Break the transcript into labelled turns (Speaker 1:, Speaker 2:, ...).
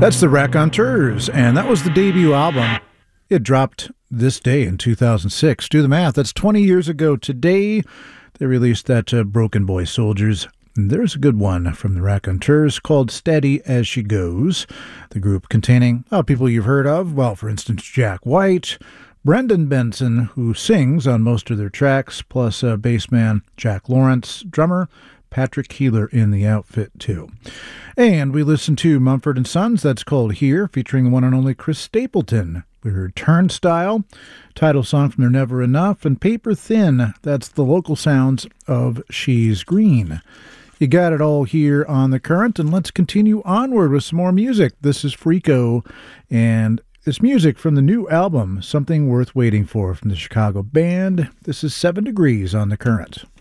Speaker 1: That's the Raconteurs, and that was the debut album. It dropped this day in 2006. Do the math. That's 20 years ago today. They released that Broken Boy Soldiers. And there's a good one from the Raconteurs called Steady As She Goes. The group containing people you've heard of. Well, for instance, Jack White, Brendan Benson, who sings on most of their tracks, plus bassman Jack Lawrence, drummer Patrick Keeler in the outfit, too. And we listened to Mumford & Sons, that's called Here, featuring the one and only Chris Stapleton. We heard Turnstile, title song from their Never Enough, and Paper Thin, that's the local sounds of She's Green. You got it all here on The Current, and let's continue onward with some more music. This is Freako, and it's music from the new album, Something Worth Waiting For, from the Chicago band. This is 7 Degrees on The Current.